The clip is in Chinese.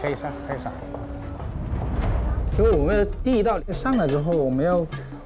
可以上。因为我们第一道上来之后，我们要